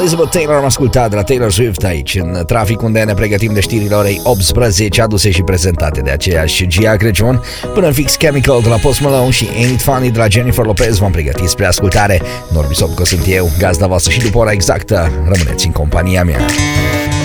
Elizabeth Taylor am ascultat de la Taylor Swift aici în trafic, unde ne pregătim de știrile orei 18, aduse și prezentate de aceeași Gia Crăciun. Până în fix Chemical de la Post Malone și Ain't It Funny de la Jennifer Lopez v-am pregătit spre ascultare. Norbi Sobco sunt eu, gazda voastră, și după ora exactă rămâneți în compania mea.